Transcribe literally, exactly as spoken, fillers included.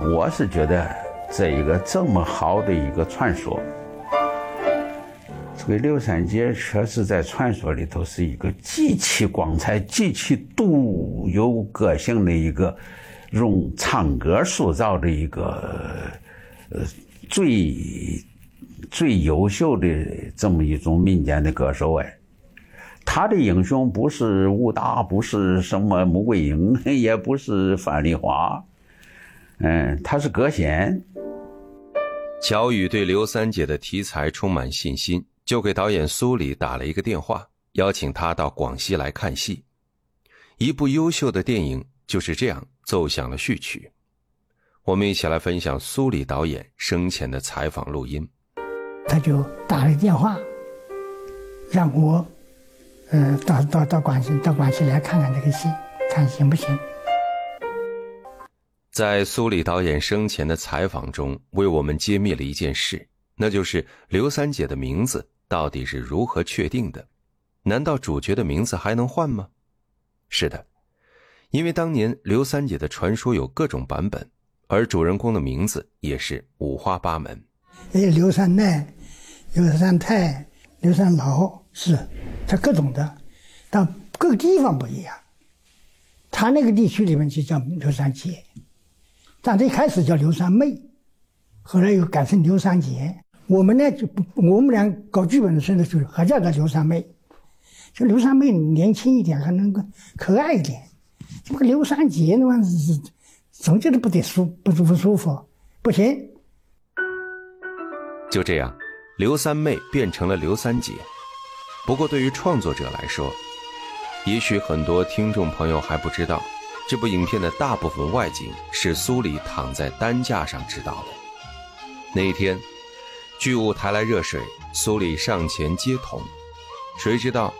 我是觉得这一个这么好的一个传说，这个刘三姐确实在传说里头是一个极其光彩、极其独有个性的一个用唱歌塑造的一个呃最最优秀的这么一种民间的歌手。哎，他的英雄不是武大，不是什么穆桂英，也不是樊梨花，嗯，他是歌仙。 乔羽对刘三姐的题材充满信心，就给导演苏里打了一个电话，邀请他到广西来看戏。一部优秀的电影就是这样奏响了序曲。我们一起来分享苏里导演生前的采访录音。 他就打了电话，让我，呃，到到到广西到广西来看看这个戏，看行不行。 在苏里导演生前的采访中，为我们揭秘了一件事，那就是刘三姐的名字到底是如何确定的？难道主角的名字还能换吗？是的，因为当年刘三姐的传说有各种版本，而主人公的名字也是五花八门。 有刘三奈、刘三太、刘三老，是它各种的，但各个地方不一样。他那个地区里面就叫刘三姐，但最开始叫刘三妹，后来又改成刘三姐。我们呢就我们俩搞剧本的时候就是还叫他刘三妹，就刘三妹年轻一点，还能够可爱一点。这个刘三姐那玩意是总觉得不得舒不不舒服，不行。 就这样，刘三妹变成了刘三姐。不过对于创作者来说，也许很多听众朋友还不知道，这部影片的大部分外景是苏里躺在担架上指导的。那一天，剧务抬来热水，苏里上前接桶，谁知道